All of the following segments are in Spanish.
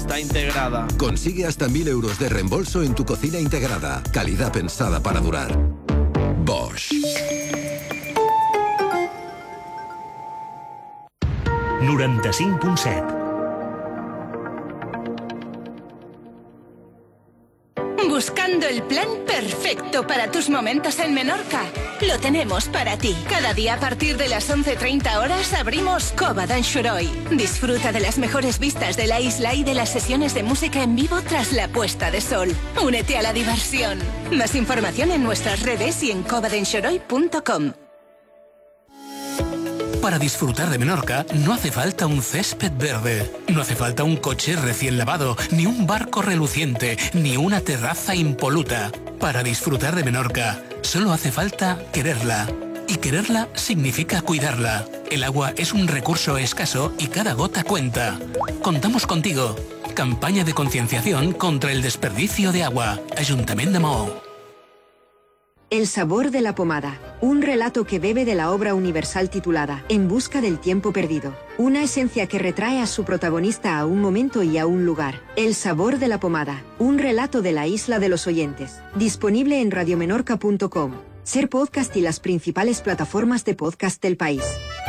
está integrada. Consigue hasta 1.000 euros de reembolso en tu cocina integrada. Calidad pensada para durar. Bosch. 95.7. Buscando el plan perfecto para tus momentos en Menorca. Lo tenemos para ti. Cada día a partir de las 11:30 horas abrimos Cova d'en Xuroi. Disfruta de las mejores vistas de la isla y de las sesiones de música en vivo tras la puesta de sol. Únete a la diversión. Más información en nuestras redes y en covadenxuroi.com. Para disfrutar de Menorca no hace falta un césped verde, no hace falta un coche recién lavado, ni un barco reluciente, ni una terraza impoluta. Para disfrutar de Menorca solo hace falta quererla. Y quererla significa cuidarla. El agua es un recurso escaso y cada gota cuenta. Contamos contigo. Campaña de concienciación contra el desperdicio de agua. Ayuntamiento de Maó. El sabor de la pomada, un relato que bebe de la obra universal titulada En busca del tiempo perdido, una esencia que retrae a su protagonista a un momento y a un lugar. El sabor de la pomada, un relato de la isla de los oyentes, disponible en radiomenorca.com, Ser Podcast y las principales plataformas de podcast del país.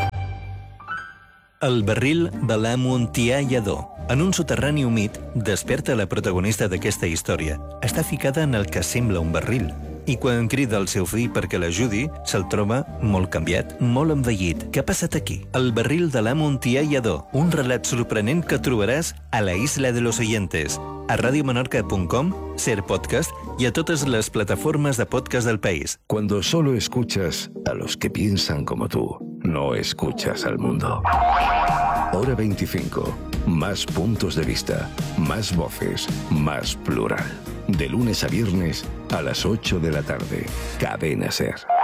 El barril de l'amo Tià Lladó. En un soterrani humit, desperta la protagonista d'aquesta història. Està ficada en el que sembla un barril. I quan crida el seu fill perquè l'ajudi, se'l troba molt canviat, molt envellit. Què ha passat aquí? El barril de l'amo Tià Lladó, un relat sorprenent que trobaràs a la Isla de los Oyentes, a radiomenorca.com, Ser Podcast y a todas las plataformas de podcast del país. Cuando solo escuchas a los que piensan como tú, no escuchas al mundo. Hora 25. Más puntos de vista, más voces, más plural. De lunes a viernes a las 8 de la tarde. Cadena Ser.